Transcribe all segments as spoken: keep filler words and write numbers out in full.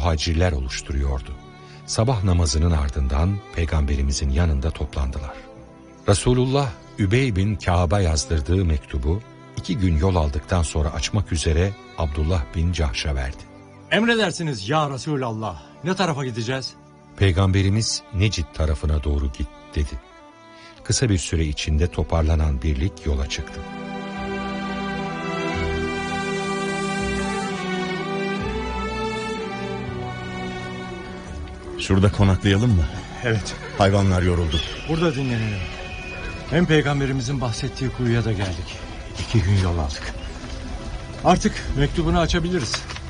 muhacirler oluşturuyordu. Sabah namazının ardından Peygamberimizin yanında toplandılar. Resulullah, Übey bin Kâb'a yazdırdığı mektubu iki gün yol aldıktan sonra açmak üzere Abdullah bin Cahş'a verdi. Emredersiniz ya Resulallah. Ne tarafa gideceğiz? Peygamberimiz Necid tarafına doğru git dedi. Kısa bir süre içinde toparlanan birlik yola çıktı. Şurada konaklayalım mı? Evet. Hayvanlar yoruldu. Burada dinlenelim. Hem Peygamberimizin bahsettiği kuyuya da geldik. İki gün yol aldık. Artık mektubunu açabiliriz.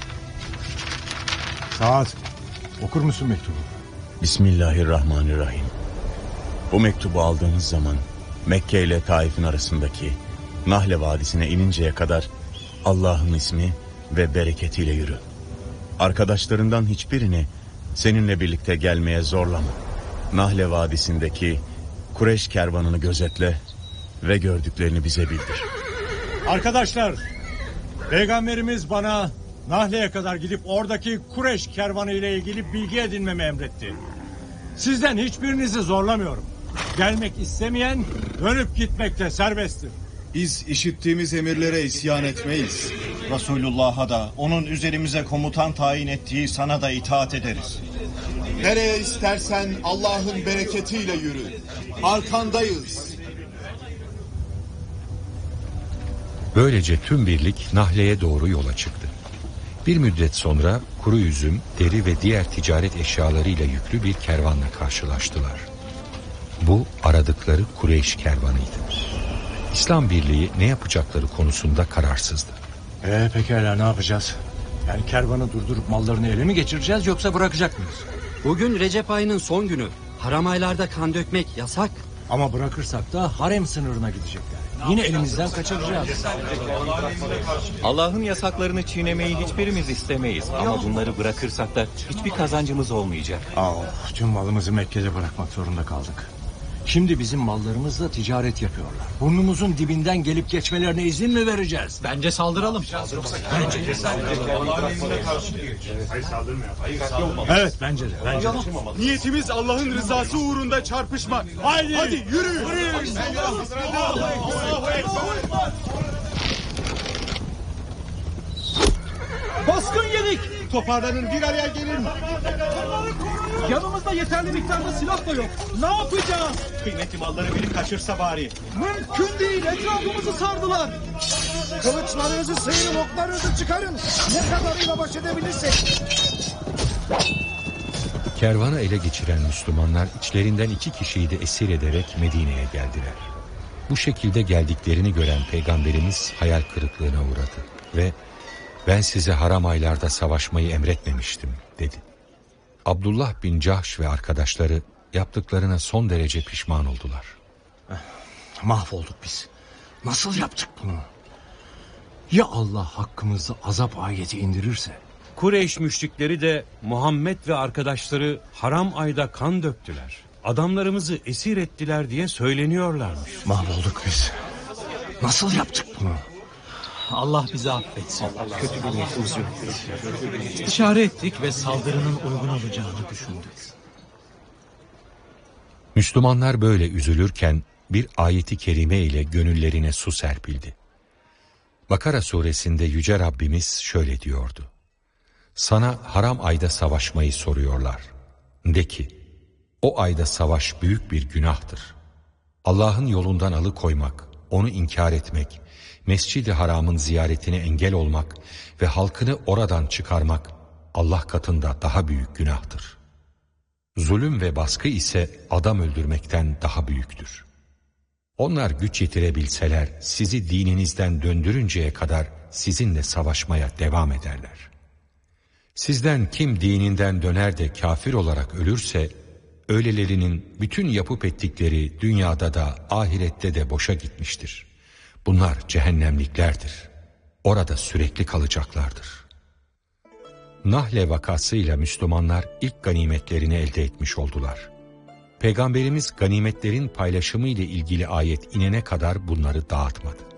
Saat, okur musun mektubu? Bismillahirrahmanirrahim. Bu mektubu aldığınız zaman Mekke ile Taif'in arasındaki Nahle Vadisi'ne ininceye kadar Allah'ın ismi ve bereketiyle yürü. Arkadaşlarından hiçbirini seninle birlikte gelmeye zorlama. Nahle Vadisi'ndeki Kureyş kervanını gözetle ve gördüklerini bize bildir. Arkadaşlar, Peygamberimiz bana Nahle'ye kadar gidip oradaki Kureyş kervanı ile ilgili bilgi edinmemi emretti. Sizden hiçbirinizi zorlamıyorum. Gelmek istemeyen dönüp gitmekte serbesttir. Biz işittiğimiz emirlere isyan etmeyiz. Resulullah'a da onun üzerimize komutan tayin ettiği sana da itaat ederiz. Nereye istersen Allah'ın bereketiyle yürü. Arkandayız. Böylece tüm birlik Nahle'ye doğru yola çıktı. Bir müddet sonra kuru üzüm, deri ve diğer ticaret eşyalarıyla yüklü bir kervanla karşılaştılar. Bu aradıkları Kureyş kervanıydı. İslam Birliği ne yapacakları konusunda kararsızdı. Ee, pekala ne yapacağız? Yani kervanı durdurup mallarını ele mi geçireceğiz yoksa bırakacak mıyız? Bugün Recep ayının son günü. Haram aylarda kan dökmek yasak. Ama bırakırsak da harem sınırına gidecekler. Yine elimizden kaçıracağız. Allah'ın yasaklarını çiğnemeyi hiçbirimiz istemeyiz. Ama bunları bırakırsak da hiçbir kazancımız olmayacak. Ah, tüm malımızı Mekke'de bırakmak zorunda kaldık. Şimdi bizim mallarımızla ticaret yapıyorlar. Burnumuzun dibinden gelip geçmelerine izin mi vereceğiz? Bence saldıralım. Bence de. Evet bence de. Bence de. Niyetimiz Allah'ın rızası uğrunda çarpışmak. Haydi, Hadi yürü. yürü. Baskın yedik. Toparlanın, bir araya gelin. Yanımızda yeterli miktarda silah da yok. Ne yapacağız? Kıymetli malları biri kaçırsa bari. Mümkün değil. Etrafımızı sardılar. Kılıçlarınızı sıyırın, oklarınızı çıkarın. Ne kadarıyla baş edebilirsek. Kervanı ele geçiren Müslümanlar içlerinden iki kişiyi de esir ederek Medine'ye geldiler. Bu şekilde geldiklerini gören Peygamberimiz hayal kırıklığına uğradı ve "Ben size haram aylarda savaşmayı emretmemiştim" dedi. Abdullah bin Cahş ve arkadaşları yaptıklarına son derece pişman oldular. Mahvolduk biz. Nasıl yaptık bunu? Ya Allah hakkımızda azap ayeti indirirse? Kureyş müşrikleri de Muhammed ve arkadaşları haram ayda kan döktüler. Adamlarımızı esir ettiler diye söyleniyorlarmış. Mahvolduk biz. Nasıl yaptık bunu? Allah bizi affetsin. Kötü bir niyetimiz yok. İstişare ettik ve saldırının uygun olacağını düşündük. Müslümanlar böyle üzülürken bir ayeti kerime ile gönüllerine su serpildi. Bakara suresinde Yüce Rabbimiz şöyle diyordu: "Sana haram ayda savaşmayı soruyorlar. De ki, o ayda savaş büyük bir günahtır. Allah'ın yolundan alıkoymak, onu inkar etmek, Mescid-i Haram'ın ziyaretine engel olmak ve halkını oradan çıkarmak Allah katında daha büyük günahtır. Zulüm ve baskı ise adam öldürmekten daha büyüktür. Onlar güç yetirebilseler sizi dininizden döndürünceye kadar sizinle savaşmaya devam ederler. Sizden kim dininden döner de kafir olarak ölürse, öylelerinin bütün yapıp ettikleri dünyada da ahirette de boşa gitmiştir. Bunlar cehennemliklerdir. Orada sürekli kalacaklardır." Nahle vakasıyla Müslümanlar ilk ganimetlerini elde etmiş oldular. Peygamberimiz ganimetlerin paylaşımı ile ilgili ayet inene kadar bunları dağıtmadı.